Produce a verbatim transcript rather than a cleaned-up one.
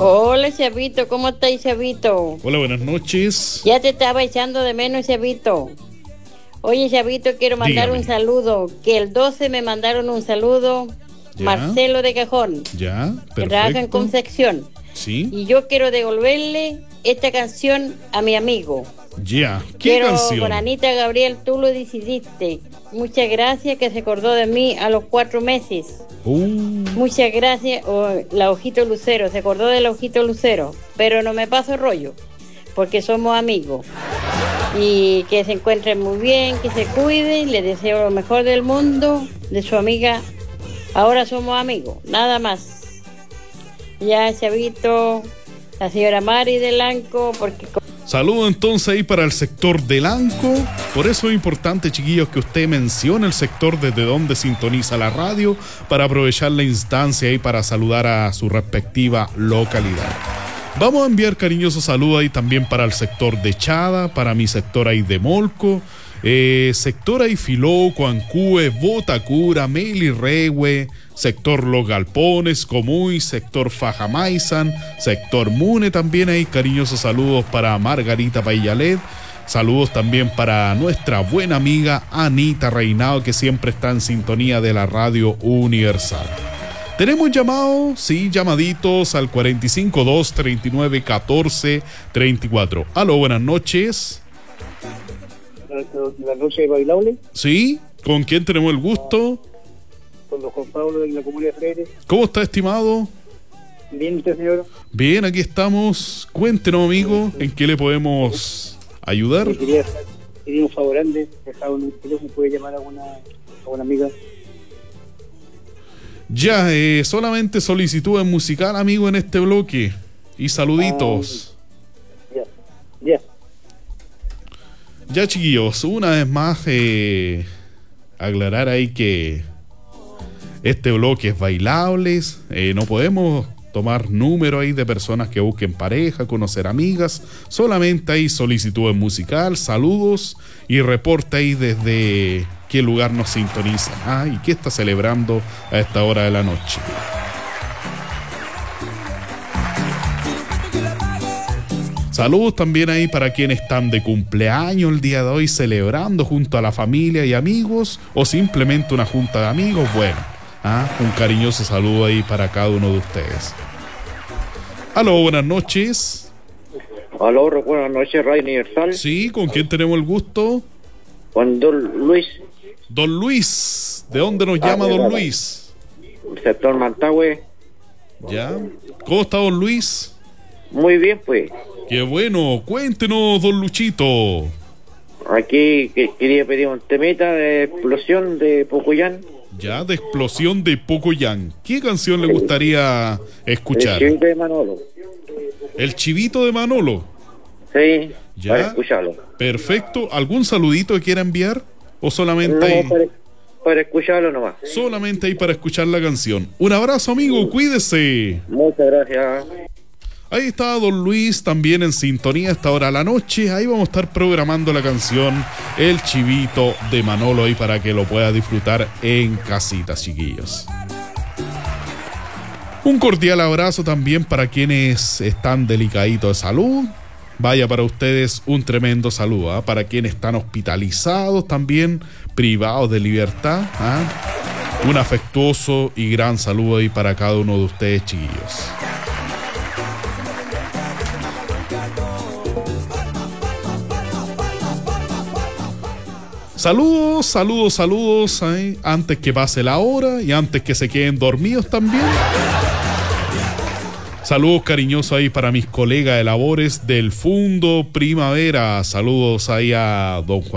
Hola, Chavito, ¿cómo estáis, Chavito? Hola, buenas noches. Ya te estaba echando de menos, Chavito. Oye, Chavito, quiero mandar Dígame. un saludo. Que el doce me mandaron un saludo. Ya. Marcelo de Cajón, Ya, que trabaja en perfecto. Concepción. Sí, Y yo quiero devolverle esta canción a mi amigo. ya. ¿Qué Quiero canción? con Anita Gabriel, tú lo decidiste. Muchas gracias, que se acordó de mí a los cuatro meses. Uh, Muchas gracias. Oh, la Ojito Lucero, se acordó de la Ojito Lucero. Pero no me paso rollo, porque somos amigos. Y que se encuentren muy bien, que se cuiden. Les deseo lo mejor del mundo, de su amiga. Ahora somos amigos, nada más. Ya, Chavito, la señora Mari de Lanco, porque... saludo entonces ahí para el sector del Anco. Por eso es importante, chiquillos, que usted mencione el sector desde donde sintoniza la radio para aprovechar la instancia ahí para saludar a su respectiva localidad. Vamos a enviar cariñosos saludos ahí también para el sector de Chada, para mi sector ahí de Molco, eh, sector ahí Filó, Coancúe, Botacura, Meli Rehue, sector Los Galpones, Comuy, sector Fajamaizan, sector Mune también ahí, cariñosos saludos para Margarita Payalet, saludos también para nuestra buena amiga Anita Reinado, que siempre está en sintonía de la Radio Universal. ¿Tenemos llamados? Sí, llamaditos al cuarenta y cinco, dos, treinta y nueve, catorce, treinta y cuatro. Aló, buenas noches. La noche de bailable, Sí, ¿con quién tenemos el gusto? con los Juan Pablo de la Comunidad de Freire. ¿Cómo está, estimado? Bien, usted, señor. Bien, aquí estamos. Cuéntenos, amigo, ¿en qué le podemos ayudar? Me quería pedir un favor grande, dejado en un teléfono, puede llamar a una, a una amiga. Ya, eh, solamente solicitudes musical, amigo, en este bloque. Y saluditos. Ya, ya. Ya, chiquillos, una vez más, eh, aclarar ahí que este bloque es bailables. Eh, no podemos tomar número ahí de personas que busquen pareja, conocer amigas. Solamente hay solicitudes musical, saludos y reporte ahí desde qué lugar nos sintonizan. Ah, y qué está celebrando a esta hora de la noche. Saludos también ahí para quienes están de cumpleaños el día de hoy, celebrando junto a la familia y amigos, o simplemente una junta de amigos. Bueno, ah, un cariñoso saludo ahí para cada uno de ustedes. Aló, buenas noches. Aló, buenas noches, Radio Universal. Sí, ¿con quién tenemos el gusto? Con Don Luis, Don Luis. ¿De dónde nos Ah, llama de Don verdad. Luis? sector Mantagüe. ¿Ya? ¿Cómo está Don Luis? Muy bien, pues. Qué bueno, cuéntenos, Don Luchito. Aquí que, quería pedir un temita de explosión de Pocuyán. Ya, de explosión de Pocoyán. ¿Qué canción le gustaría escuchar? El chivito de Manolo. El chivito de Manolo. Sí, Ya. para escucharlo. Perfecto. ¿Algún saludito que quiera enviar? ¿O solamente No, ahí? para, para escucharlo nomás. Solamente ahí para escuchar la canción. Un abrazo, amigo, cuídese. Muchas gracias. Ahí está Don Luis también en sintonía a esta hora de la noche. Ahí vamos a estar programando la canción El Chivito de Manolo ahí para que lo pueda disfrutar en casita, chiquillos. Un cordial abrazo también para quienes están delicaditos de salud. Vaya para ustedes un tremendo saludo, ¿eh? Para quienes están hospitalizados también, privados de libertad, ¿eh? Un afectuoso y gran saludo ahí para cada uno de ustedes, chiquillos. Saludos, saludos, saludos, ¿eh? Antes que pase la hora y antes que se queden dormidos también. Saludos cariñosos ahí para mis colegas de labores del Fundo Primavera. Saludos ahí a don Juan